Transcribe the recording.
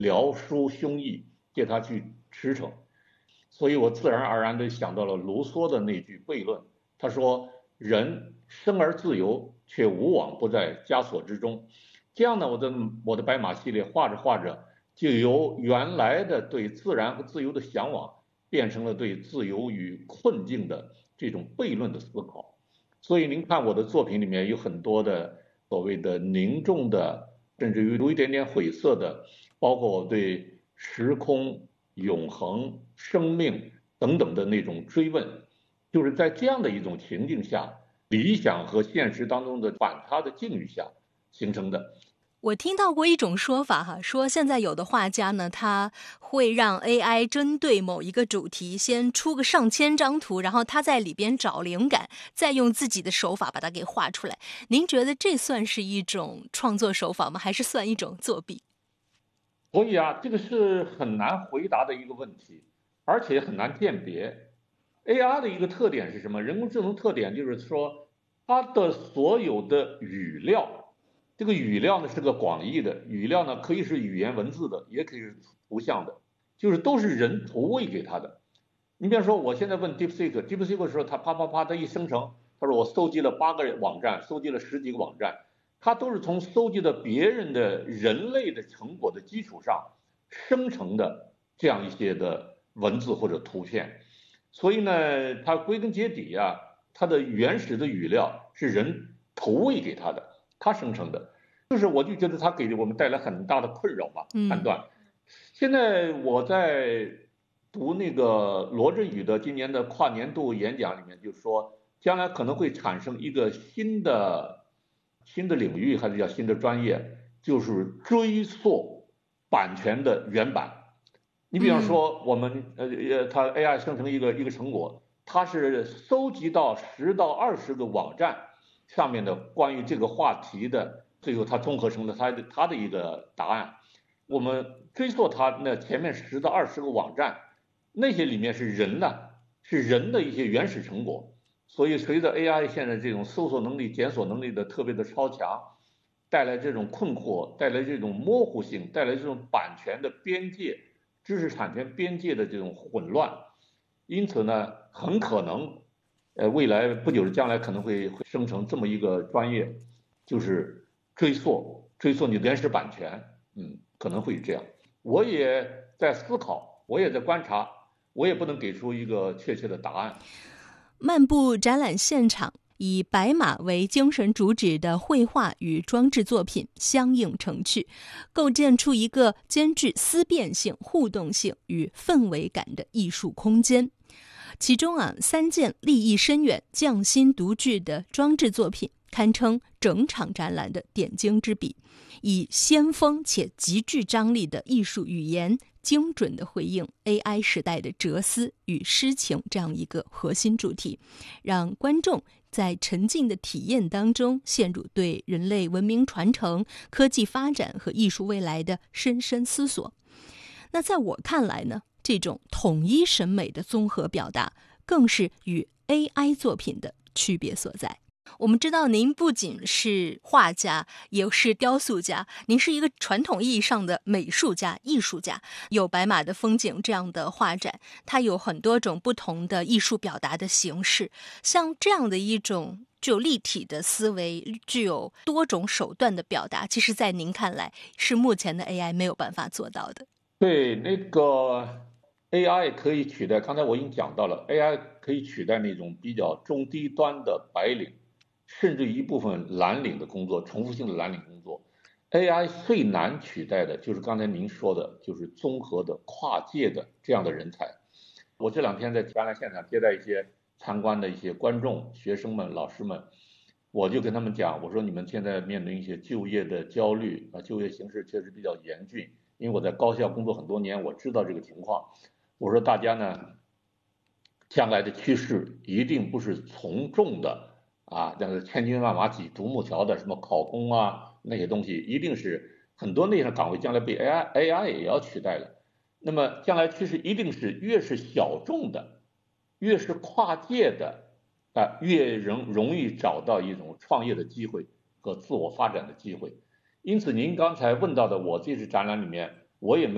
聊抒胸臆，借它去驰骋。所以我自然而然地想到了卢梭的那句悖论，他说：人生而自由，却无往不在枷锁之中。这样呢，我的白马系列画着画着，就由原来的对自然和自由的向往，变成了对自由与困境的这种悖论的思考。所以您看我的作品里面有很多的所谓的凝重的，甚至于有一点点晦涩的，包括我对时空、永恒、生命等等的那种追问，就是在这样的一种情境下，理想和现实当中的反差的境遇下形成的。 我听到过一种说法哈，说现在有的画家呢，他会让 AI 针对某一个主题先出个上千张图，然后他在里边找灵感，再用自己的手法把它给画出来。您觉得这算是一种创作手法吗？还是算一种作弊？ 所以啊，这个是很难回答的一个问题，而且很难鉴别。AI 的一个特点是什么？人工智能特点就是说，它的所有的语料，这个语料呢是个广义的语料呢，可以是语言文字的，也可以是图像的，就是都是人投喂给它的。你比方说，我现在问 DeepSeek 的时候，它啪啪啪，它一生成，他说我搜集了8个网站，搜集了10几个网站，它都是从搜集的别人的人类的成果的基础上生成的这样一些的文字或者图片。所以呢，它归根结底啊，它的原始的语料是人投喂给它的，它生成的。就是我就觉得它给我们带来很大的困扰吧，判断。现在我在读那个罗振宇的今年的跨年度演讲里面，就说将来可能会产生一个新的领域，还是叫新的专业，就是追溯版权的原版。你比方说，我们它 AI 生成一个成果，它是搜集到10到20个网站上面的关于这个话题的，最后它综合成了它的一个答案。我们追溯它那前面10到20个网站，那些里面是人呢，是人的一些原始成果。所以随着 AI 现在这种搜索能力、检索能力的特别的超强，带来这种困惑，带来这种模糊性，带来这种版权的边界、知识产权边界的这种混乱。因此呢，很可能，未来不久的将来可能会生成这么一个专业，就是追溯你原始版权。可能会这样。我也在思考，我也在观察，我也不能给出一个确切的答案。 漫步展览现场，以白马为精神主旨的绘画与装置作品相映成趣，构建出一个兼具思辨性、互动性与氛围感的艺术空间。其中3件立意深远、匠心独具的装置作品，堪称整场展览的点睛之笔，以先锋且极具张力的艺术语言，精准地回应 AI 时代的哲思与诗情这样一个核心主题，让观众在沉浸的体验当中陷入对人类文明传承、科技发展和艺术未来的深深思索。那在我看来呢，这种统一审美的综合表达，更是与 AI 作品的区别所在。我们知道您不仅是画家，也是雕塑家，您是一个传统意义上的美术家、艺术家。有白马的风景这样的画展，它有很多种不同的艺术表达的形式。像这样的一种具有立体的思维、具有多种手段的表达，其实在您看来是目前的 AI 没有办法做到的。 对，那个 AI 可以取代，刚才我已经讲到了，AI 可以取代那种比较中低端的白领，甚至一部分蓝领的工作，重复性的蓝领工作。AI 最难取代的就是刚才您说的，就是综合的、跨界的这样的人才。我这2天在展览现场接待一些参观的一些观众、学生们、老师们，我就跟他们讲，我说你们现在面临一些就业的焦虑啊，就业形势确实比较严峻。因为我在高校工作很多年，我知道这个情况。我说大家呢，将来的趋势一定不是从众的啊，那个千军万马挤独木桥的什么考公啊那些东西，一定是很多那些岗位将来被 AI 也要取代了。那么将来趋势一定是越是小众的，越是跨界的越容易找到一种创业的机会和自我发展的机会。因此您刚才问到的，我这次展览里面我也没